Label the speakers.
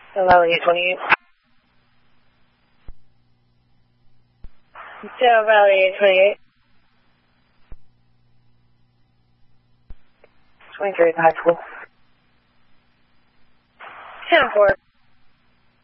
Speaker 1: Valley 28. Del Valley 28. 23 at the high school. 10-4.